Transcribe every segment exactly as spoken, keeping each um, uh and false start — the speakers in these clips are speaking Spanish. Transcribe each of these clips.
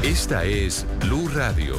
Esta es Blue Radio.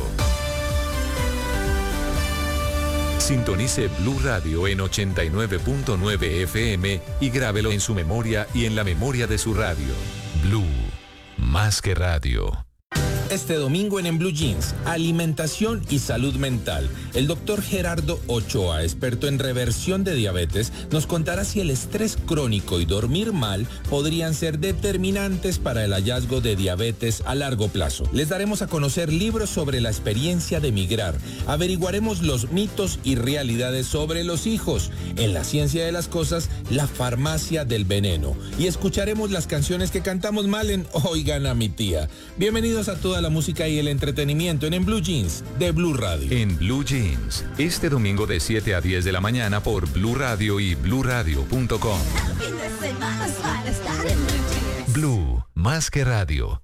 Sintonice Blue Radio en ochenta y nueve punto nueve F M y grábelo en su memoria y en la memoria de su radio. Blue, más que radio. Este domingo en En Blue Jeans, alimentación y salud mental. El doctor Gerardo Ochoa, experto en reversión de diabetes, nos contará si el estrés crónico y dormir mal podrían ser determinantes para el hallazgo de diabetes a largo plazo. Les daremos a conocer libros sobre la experiencia de migrar. Averiguaremos los mitos y realidades sobre los hijos. En la ciencia de las cosas, la farmacia del veneno. Y escucharemos las canciones que cantamos mal en Oigan a mi tía. Bienvenidos a toda la música y el entretenimiento en En Blue Jeans de Blue Radio. En Blue Jeans, este domingo de siete a diez de la mañana por Blue Radio y blue radio punto com. Blue, más que radio.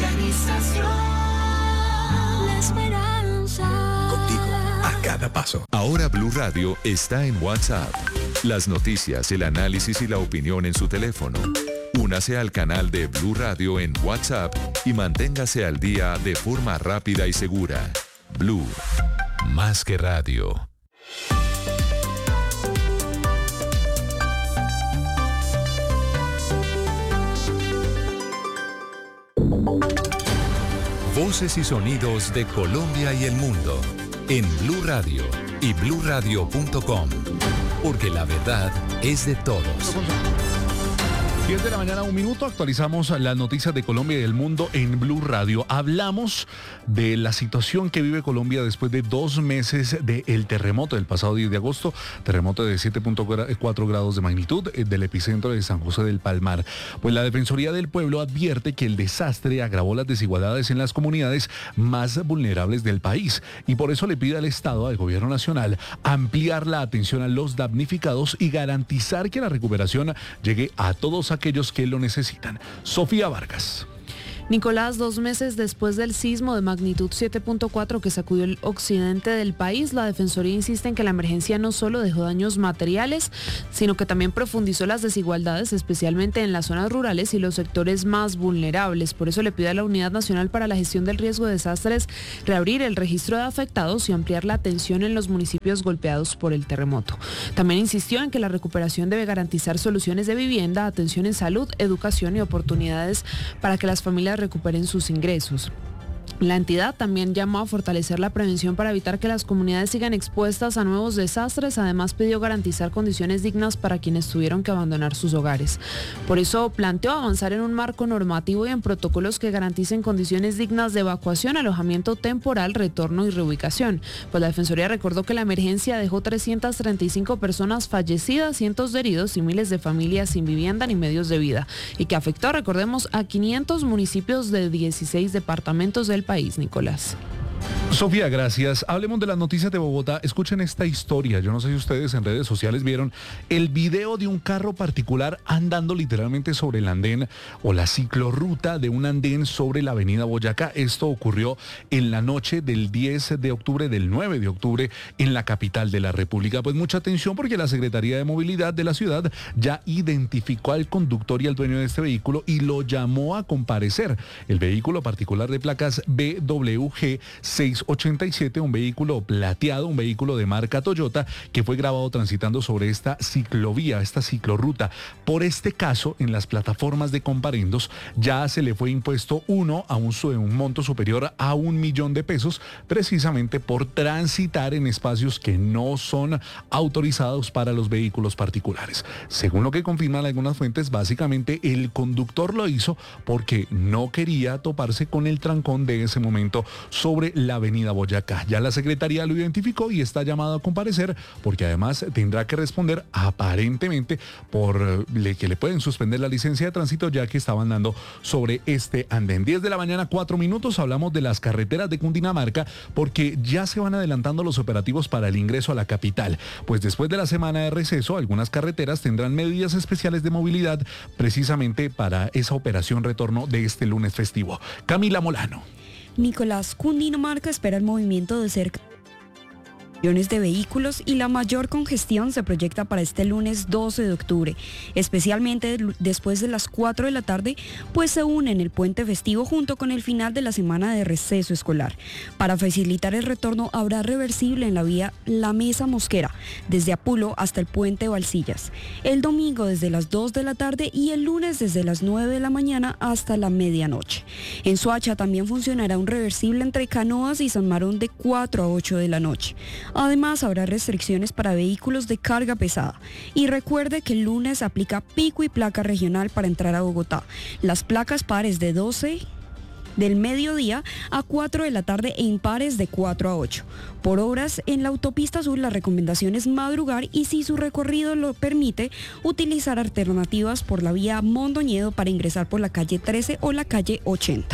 Contigo, a cada paso. Ahora Blue Radio está en WhatsApp. Las noticias, el análisis y la opinión en su teléfono. Únase al canal de Blue Radio en WhatsApp y manténgase al día de forma rápida y segura. Blue, más que radio. Voces y sonidos de Colombia y el mundo en Blue Radio y blue radio punto com, porque la verdad es de todos. diez de la mañana, un minuto, actualizamos las noticias de Colombia y del mundo en Blue Radio. Hablamos de la situación que vive Colombia después de dos meses del terremoto del pasado diez de agosto, terremoto de siete punto cuatro grados de magnitud del epicentro de San José del Palmar. Pues la Defensoría del Pueblo advierte que el desastre agravó las desigualdades en las comunidades más vulnerables del país y por eso le pide al Estado, al Gobierno Nacional, ampliar la atención a los damnificados y garantizar que la recuperación llegue a todos aquellos que lo necesitan. Sofía Vargas. Nicolás, dos meses después del sismo de magnitud siete punto cuatro que sacudió el occidente del país, la Defensoría insiste en que la emergencia no solo dejó daños materiales, sino que también profundizó las desigualdades, especialmente en las zonas rurales y los sectores más vulnerables. Por eso le pide a la Unidad Nacional para la Gestión del Riesgo de Desastres reabrir el registro de afectados y ampliar la atención en los municipios golpeados por el terremoto. También insistió en que la recuperación debe garantizar soluciones de vivienda, atención en salud, educación y oportunidades para que las familias recuperen sus ingresos. La entidad también llamó a fortalecer la prevención para evitar que las comunidades sigan expuestas a nuevos desastres. Además, pidió garantizar condiciones dignas para quienes tuvieron que abandonar sus hogares. Por eso planteó avanzar en un marco normativo y en protocolos que garanticen condiciones dignas de evacuación, alojamiento temporal, retorno y reubicación. Pues la Defensoría recordó que la emergencia dejó trescientas treinta y cinco personas fallecidas, cientos de heridos y miles de familias sin vivienda ni medios de vida, y que afectó, recordemos, a quinientos municipios de dieciséis departamentos del país, Nicolás. Sofía, gracias. Hablemos de las noticias de Bogotá. Escuchen esta historia. Yo no sé si ustedes en redes sociales vieron el video de un carro particular andando literalmente sobre el andén o la ciclorruta de un andén sobre la avenida Boyacá. Esto ocurrió en la noche del diez de octubre, del nueve de octubre, en la capital de la República. Pues mucha atención porque la Secretaría de Movilidad de la ciudad ya identificó al conductor y al dueño de este vehículo y lo llamó a comparecer. El vehículo particular de placas B W G seiscientos ochenta y siete, un vehículo plateado, un vehículo de marca Toyota que fue grabado transitando sobre esta ciclovía, esta ciclorruta. Por este caso, en las plataformas de comparendos ya se le fue impuesto uno a un, un monto superior a un millón de pesos, precisamente por transitar en espacios que no son autorizados para los vehículos particulares. Según lo que confirman algunas fuentes, básicamente el conductor lo hizo porque no quería toparse con el trancón de ese momento sobre la avenida Boyacá. Ya la Secretaría lo identificó y está llamado a comparecer porque además tendrá que responder aparentemente por le, que le pueden suspender la licencia de tránsito ya que estaba andando sobre este andén. diez de la mañana, cuatro minutos, hablamos de las carreteras de Cundinamarca porque ya se van adelantando los operativos para el ingreso a la capital. Pues después de la semana de receso, algunas carreteras tendrán medidas especiales de movilidad precisamente para esa operación retorno de este lunes festivo. Camila Molano. Nicolás, Cundinamarca espera el movimiento de cerca de vehículos y la mayor congestión se proyecta para este lunes doce de octubre, especialmente después de las cuatro de la tarde, pues se une en el puente festivo junto con el final de la semana de receso escolar. Para facilitar el retorno habrá reversible en la vía La Mesa Mosquera, desde Apulo hasta el puente Balsillas, el domingo desde las dos de la tarde y el lunes desde las nueve de la mañana hasta la medianoche. En Soacha también funcionará un reversible entre Canoas y San Marón de cuatro a ocho de la noche. Además, habrá restricciones para vehículos de carga pesada. Y recuerde que el lunes aplica pico y placa regional para entrar a Bogotá. Las placas pares de doce del mediodía a cuatro de la tarde e impares de cuatro a ocho. Por obras en la autopista sur, la recomendación es madrugar y, si su recorrido lo permite, utilizar alternativas por la vía Mondoñedo para ingresar por la calle trece o la calle ochenta.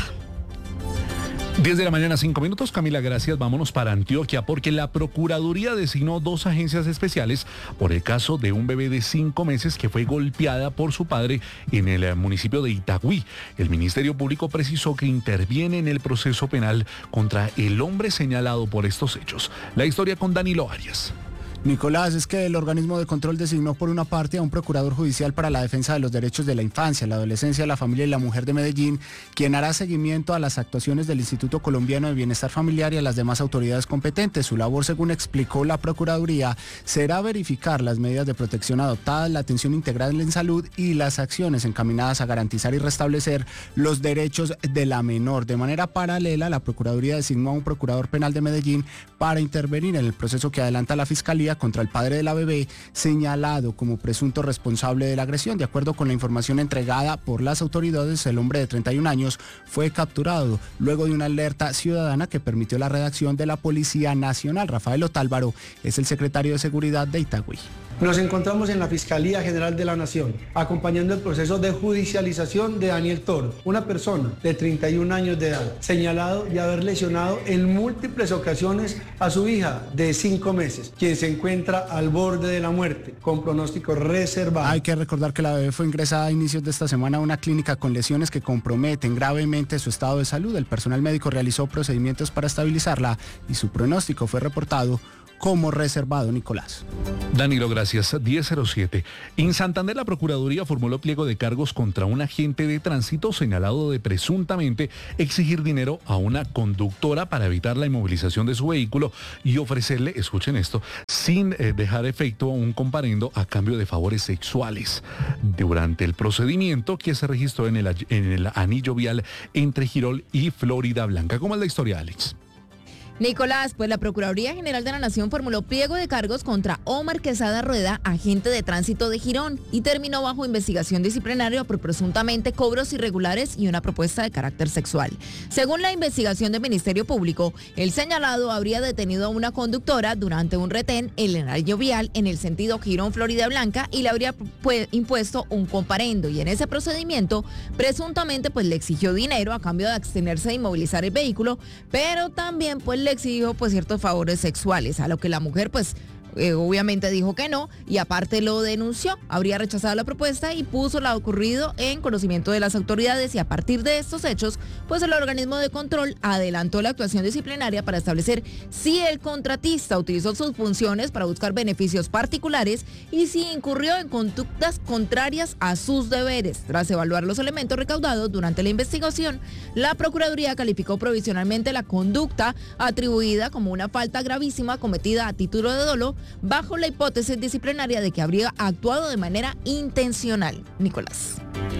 diez de la mañana, cinco minutos. Camila, gracias. Vámonos para Antioquia porque la Procuraduría designó dos agencias especiales por el caso de un bebé de cinco meses que fue golpeada por su padre en el municipio de Itagüí. El Ministerio Público precisó que interviene en el proceso penal contra el hombre señalado por estos hechos. La historia con Danilo Arias. Nicolás, es que el organismo de control designó por una parte a un procurador judicial para la defensa de los derechos de la infancia, la adolescencia, la familia y la mujer de Medellín, quien hará seguimiento a las actuaciones del Instituto Colombiano de Bienestar Familiar y a las demás autoridades competentes. Su labor, según explicó la Procuraduría, será verificar las medidas de protección adoptadas, la atención integral en salud y las acciones encaminadas a garantizar y restablecer los derechos de la menor. De manera paralela, la Procuraduría designó a un procurador penal de Medellín para intervenir en el proceso que adelanta la Fiscalía contra el padre de la bebé, señalado como presunto responsable de la agresión. De acuerdo con la información entregada por las autoridades, el hombre de treinta y un años fue capturado luego de una alerta ciudadana que permitió la redacción de la Policía Nacional. Rafael Otálvaro es el secretario de Seguridad de Itagüí. Nos encontramos en la Fiscalía General de la Nación, acompañando el proceso de judicialización de Daniel Toro, una persona de treinta y un años de edad, señalado de haber lesionado en múltiples ocasiones a su hija de cinco meses, quien se encuentra al borde de la muerte, con pronóstico reservado. Hay que recordar que la bebé fue ingresada a inicios de esta semana a una clínica con lesiones que comprometen gravemente su estado de salud. El personal médico realizó procedimientos para estabilizarla y su pronóstico fue reportado como reservado. Nicolás. Danilo, gracias. diez cero siete. En Santander, la Procuraduría formuló pliego de cargos contra un agente de tránsito señalado de presuntamente exigir dinero a una conductora para evitar la inmovilización de su vehículo y ofrecerle, escuchen esto, sin eh, dejar efecto un comparendo a cambio de favores sexuales. Durante el procedimiento que se registró en el, en el anillo vial entre Girol y Florida Blanca. ¿Cómo es la historia, Alex? Nicolás, pues la Procuraduría General de la Nación formuló pliego de cargos contra Omar Quesada Rueda, agente de tránsito de Girón, y terminó bajo investigación disciplinaria por presuntamente cobros irregulares y una propuesta de carácter sexual. Según la investigación del Ministerio Público, el señalado habría detenido a una conductora durante un retén en el anillo vial en el sentido Girón-Florida Blanca y le habría pues, impuesto un comparendo, y en ese procedimiento presuntamente pues le exigió dinero a cambio de abstenerse de inmovilizar el vehículo, pero también pues le exigió pues ciertos favores sexuales, a lo que la mujer pues Eh, obviamente dijo que no y aparte lo denunció. Habría rechazado la propuesta y puso lo ocurrido en conocimiento de las autoridades, y a partir de estos hechos, pues el organismo de control adelantó la actuación disciplinaria para establecer si el contratista utilizó sus funciones para buscar beneficios particulares y si incurrió en conductas contrarias a sus deberes. Tras evaluar los elementos recaudados durante la investigación, la Procuraduría calificó provisionalmente la conducta atribuida como una falta gravísima cometida a título de dolo, bajo la hipótesis disciplinaria de que habría actuado de manera intencional. Nicolás.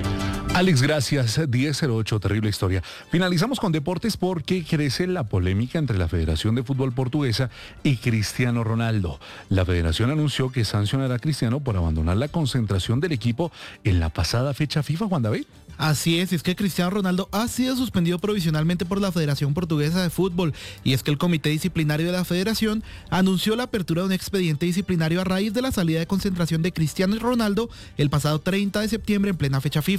Alex, gracias. diez cero ocho, terrible historia. Finalizamos con deportes porque crece la polémica entre la Federación de Fútbol Portuguesa y Cristiano Ronaldo. La federación anunció que sancionará a Cristiano por abandonar la concentración del equipo en la pasada fecha FIFA, Juan David. Así es, es que Cristiano Ronaldo ha sido suspendido provisionalmente por la Federación Portuguesa de Fútbol, y es que el Comité Disciplinario de la Federación anunció la apertura de un expediente disciplinario a raíz de la salida de concentración de Cristiano Ronaldo el pasado treinta de septiembre en plena fecha FIFA.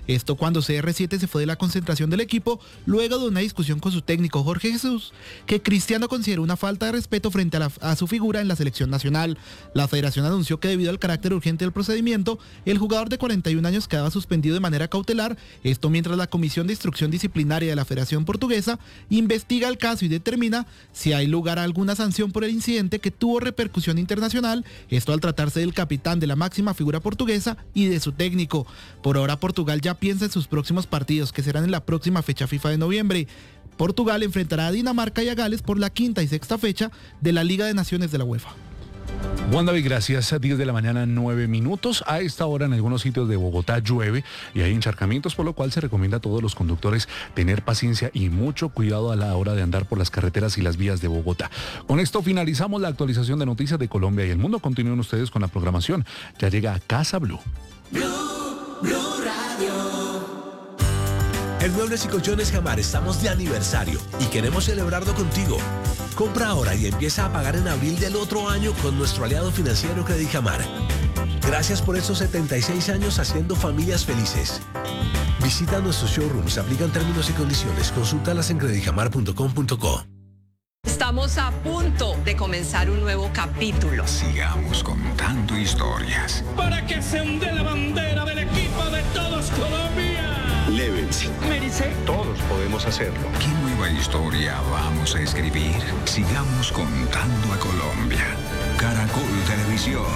Esto cuando C R siete se fue de la concentración del equipo luego de una discusión con su técnico Jorge Jesús, que Cristiano consideró una falta de respeto frente a, la, a su figura en la selección nacional. La federación anunció que debido al carácter urgente del procedimiento, el jugador de cuarenta y un años quedaba suspendido de manera cautelar, esto mientras la Comisión de Instrucción Disciplinaria de la Federación Portuguesa investiga el caso y determina si hay lugar a alguna sanción por el incidente que tuvo repercusión internacional, esto al tratarse del capitán de la máxima figura portuguesa y de su técnico. Por ahora Portugal ya piensa en sus próximos partidos, que serán en la próxima fecha FIFA de noviembre. Portugal enfrentará a Dinamarca y a Gales por la quinta y sexta fecha de la Liga de Naciones de la UEFA. Juan David, gracias. diez de la mañana, nueve minutos. A esta hora en algunos sitios de Bogotá llueve y hay encharcamientos, por lo cual se recomienda a todos los conductores tener paciencia y mucho cuidado a la hora de andar por las carreteras y las vías de Bogotá. Con esto finalizamos la actualización de noticias de Colombia y el mundo. Continúen ustedes con la programación. Ya llega a Casa Blue. Blue, Blue Radio. En Muebles y Colchones Jamar estamos de aniversario y queremos celebrarlo contigo. Compra ahora y empieza a pagar en abril del otro año con nuestro aliado financiero Credijamar. Gracias por estos setenta y seis años haciendo familias felices. Visita nuestros showrooms, aplican términos y condiciones. Consúltalas en credijamar punto com punto co. Estamos a punto de comenzar un nuevo capítulo. Sigamos contando historias. Para que se hunde la bandera del equipo de todos Colombia. Levels. Merece. Todos podemos hacerlo. ¿Qué nueva historia vamos a escribir? Sigamos contando a Colombia. Caracol Televisión.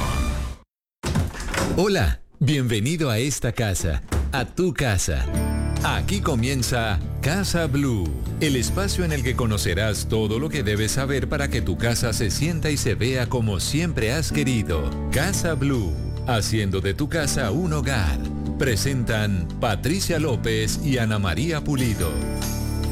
Hola, bienvenido a esta casa, a tu casa. Aquí comienza Casa Blue, el espacio en el que conocerás todo lo que debes saber para que tu casa se sienta y se vea como siempre has querido. Casa Blue, haciendo de tu casa un hogar. Presentan Patricia López y Ana María Pulido.